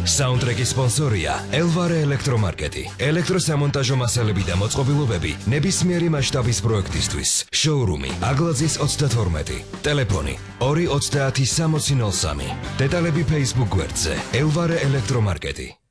საუნდტრეკის სპონსორია ელვარე ელექტრომარკეტი. ელექტროსამონტაჟო მასალები და მოწყობილობები ნებისმიერი მასშტაბის პროექტისთვის. შოურუმი აგლაძის 32. ტელეფონი 230 6003. დეტალები Facebook გვერდზე ელვარე ელექტრომარკეტი.